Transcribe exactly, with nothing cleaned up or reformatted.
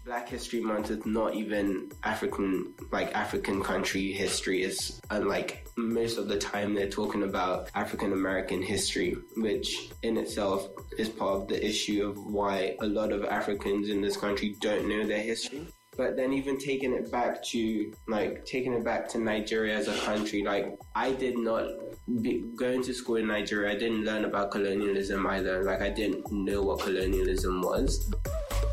Black History Month is not even African, like African country history. It's unlike most of the time they're talking about African American history, which in itself is part of the issue of why a lot of Africans in this country don't know their history. But then even taking it back to, like, taking it back to Nigeria as a country, like, I did not, be, going to school in Nigeria, I didn't learn about colonialism either. Like, I didn't know what colonialism was.